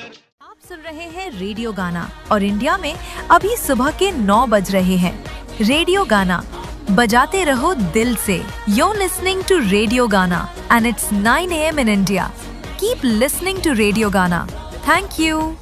आप सुन रहे हैं रेडियो गाना और इंडिया में अभी सुबह के 9 बज रहे हैं। रेडियो गाना बजाते रहो दिल से। You're listening to रेडियो गाना and it's 9 AM in India. Keep listening to radio गाना. Thank you.